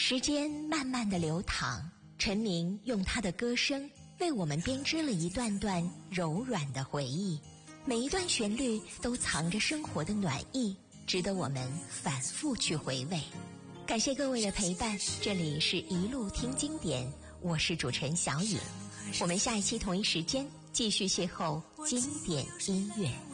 时间慢慢的流淌，陈明用他的歌声为我们编织了一段段柔软的回忆，每一段旋律都藏着生活的暖意，值得我们反复去回味。感谢各位的陪伴，这里是一路听经典，我是主持人小颖，我们下一期同一时间继续邂逅经典音乐。